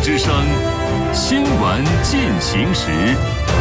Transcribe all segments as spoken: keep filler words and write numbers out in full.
之声新闻进行时。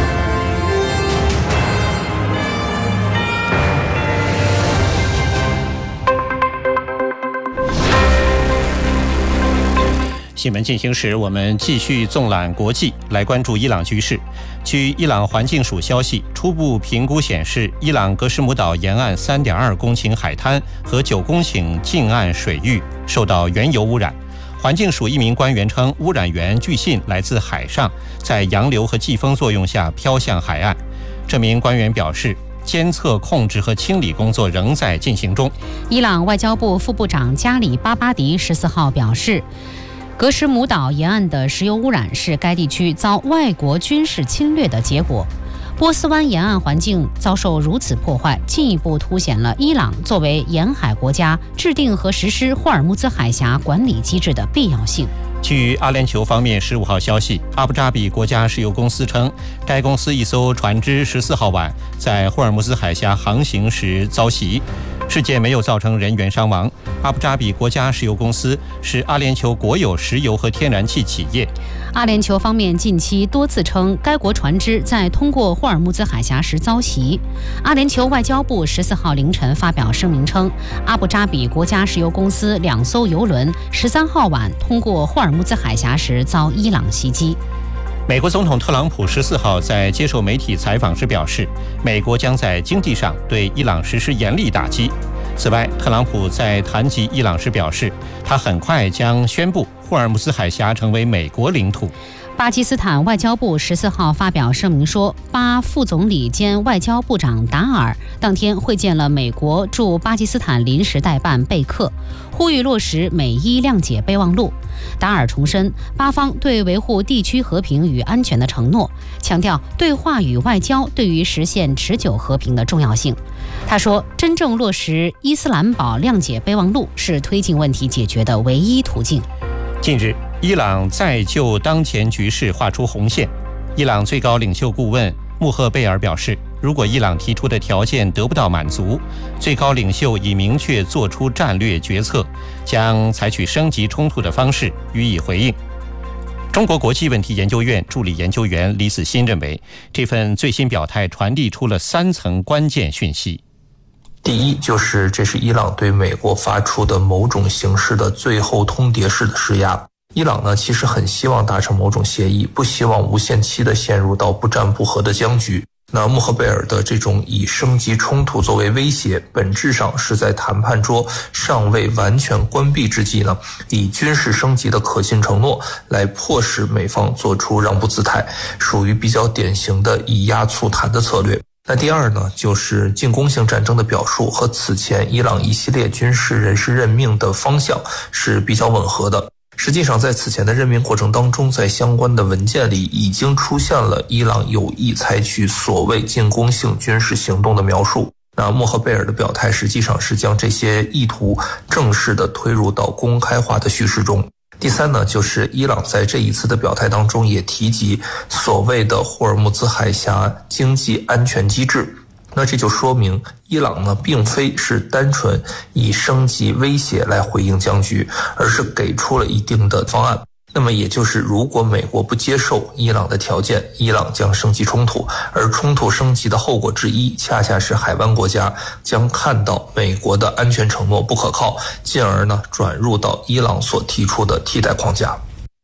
新闻进行时，我们继续纵览国际，来关注伊朗局势。据伊朗环境署消息，初步评估显示，伊朗格什姆岛沿岸 三点二公顷海滩和九公顷近岸水域受到原油污染。环境署一名官员称，污染源据信来自海上，在洋流和季风作用下飘向海岸。这名官员表示，监测、控制和清理工作仍在进行中。 伊朗外交部副部长加里巴巴迪十四号表示，格什姆岛沿岸的石油污染是该地区遭外国军事侵略的结果。波斯湾沿岸环境遭受如此破坏，进一步凸显了伊朗作为沿海国家制定和实施霍尔木兹海峡管理机制的必要性。 据阿联酋方面十五号消息，阿布扎比国家石油公司称，该公司一艘船只十四号晚在霍尔木兹海峡航行时遭袭，事件没有造成人员伤亡。阿布扎比国家石油公司是阿联酋国有石油和天然气企业。 阿联酋方面近期多次称，该国船只在通过霍尔木兹海峡时遭袭。阿联酋外交部十四号凌晨发表声明称，阿布扎比国家石油公司两艘油轮十三号晚通过霍尔木兹海峡时遭伊朗袭击。 美国总统特朗普十四号在接受媒体采访时表示，美国将在经济上对伊朗实施严厉打击。此外，特朗普在谈及伊朗时表示，他很快将宣布霍尔木兹海峡成为美国领土。 巴基斯坦外交部十四号发表声明说，巴副总理兼外交部长达尔当天会见了美国驻巴基斯坦临时代办贝克，呼吁落实美伊谅解备忘录。达尔重申巴方对维护地区和平与安全的承诺，强调对话与外交对于实现持久和平的重要性。他说，真正落实伊斯兰堡谅解备忘录是推进问题解决的唯一途径。 近日，伊朗再就当前局势画出红线。伊朗最高领袖顾问穆赫贝尔表示，如果伊朗提出的条件得不到满足，最高领袖已明确做出战略决策，将采取升级冲突的方式予以回应。中国国际问题研究院助理研究员李子欣认为，这份最新表态传递出了三层关键讯息。 第一，就是这是伊朗对美国发出的某种形式的最后通牒式的施压。伊朗呢，其实很希望达成某种协议，不希望无限期的陷入到不战不和的僵局。那穆赫贝尔的这种以升级冲突作为威胁，本质上是在谈判桌尚未完全关闭之际呢，以军事升级的可信承诺来迫使美方做出让步姿态，属于比较典型的以压促谈的策略。那第二呢，就是进攻性战争的表述和此前伊朗一系列军事人事任命的方向是比较吻合的。实际上，在此前的任命过程当中，在相关的文件里已经出现了伊朗有意采取所谓进攻性军事行动的描述。那穆赫贝尔的表态实际上是将这些意图正式的推入到公开化的叙事中。第三呢，就是伊朗在这一次的表态当中也提及所谓的霍尔木兹海峡经济安全机制。那这就说明伊朗呢，并非是单纯以升级威胁来回应僵局，而是给出了一定的方案。那么也就是，如果美国不接受伊朗的条件，伊朗将升级冲突，而冲突升级的后果之一，恰恰是海湾国家将看到美国的安全承诺不可靠，进而呢转入到伊朗所提出的替代框架。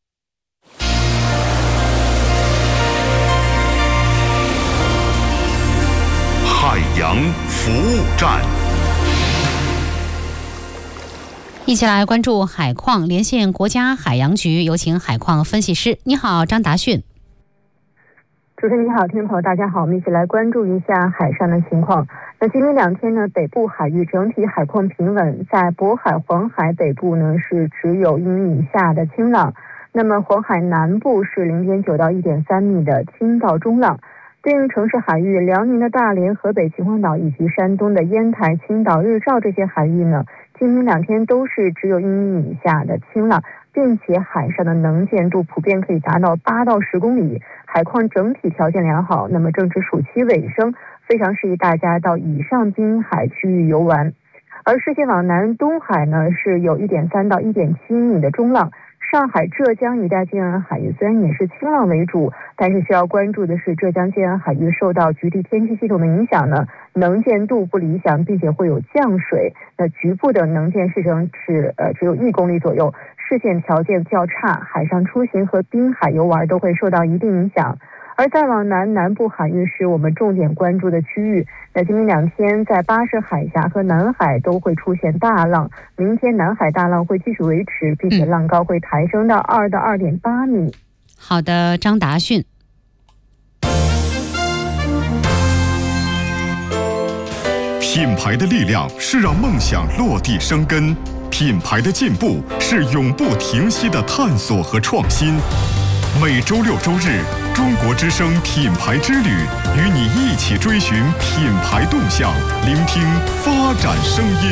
海洋服务站， 一起来关注海况，连线国家海洋局，有请海况分析师。你好，张达迅。 主持人你好，听众朋友大家好，我们一起来关注一下海上的情况。那今明两天呢，北部海域整体海况平稳，在渤海、黄海北部呢是只有一米以下的清浪，那么黄海南部是 零点九到一点三米的轻到中浪。对应城市海域，辽宁的大连、河北秦皇岛以及山东的烟台、青岛、日照这些海域呢，今明两天都是只有一米以下的清浪，并且海上的能见度普遍可以达到八到十公里，海况整体条件良好。那么正值暑期尾声，非常适宜大家到以上滨海区域游玩。而视线往南，东海呢是有一点三到一点七米的中浪， 上海、浙江一带近岸海域虽然也是清浪为主，但是需要关注的是，浙江近岸海域受到局地天气系统的影响呢，能见度不理想，并且会有降水。那局部的能见视程是呃只有一公里左右，视线条件较差，海上出行和滨海游玩都会受到一定影响。而再往南，南部海域是我们重点关注的区域。那今明两天，在巴士海峡和南海都会出现大浪，明天南海大浪会继续维持，并且浪高会抬升到二到二点八米。 好的，张达迅。 品牌的力量是让梦想落地生根，品牌的进步是永不停息的探索和创新。每周六周日，中国之声品牌之旅，与你一起追寻品牌动向，聆听发展声音。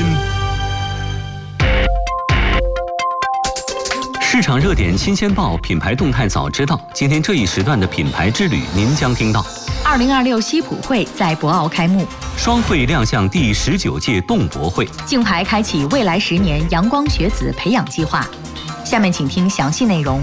市场热点新鲜报，品牌动态早知道。今天这一时段的品牌之旅，您将听到： 二零二六西普会在博鳌开幕， 双汇亮相第十九届动博会， 竞牌开启未来十年阳光学子培养计划。下面请听详细内容。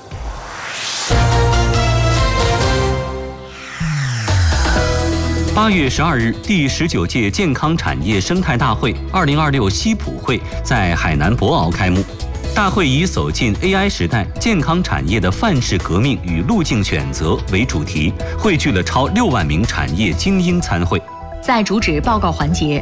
八月十二日，第十九届健康产业生态大会二零二六西普会在海南博鳌开幕。大会以走进 A I 时代健康产业的范式革命与路径选择为主题，汇聚了超六万名产业精英参会。 在主旨报告环节，